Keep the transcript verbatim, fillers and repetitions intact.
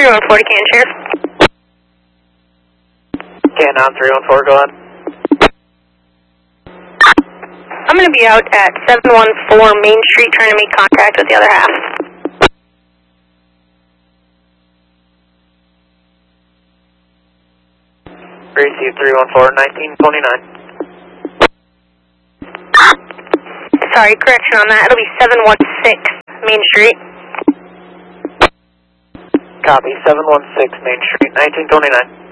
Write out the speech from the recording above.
three one four to Canton Sheriff. Canton three one four, go ahead. I'm going to be out at seven one four Main Street trying to make contact with the other half. Receive three one four, nineteen twenty-nine. Sorry, correction on that. It'll be seven one six Main Street. Copy, seven one six Main Street, nineteen twenty-nine.